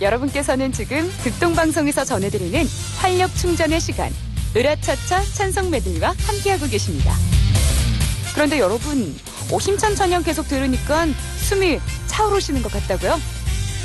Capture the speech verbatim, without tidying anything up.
여러분께서는 지금 극동방송에서 전해드리는 활력 충전의 시간, 으라차차 찬송 메들리와 함께하고 계십니다. 그런데 여러분, 어, 힘찬 찬양 계속 들으니까 숨이 차오르시는 것 같다고요?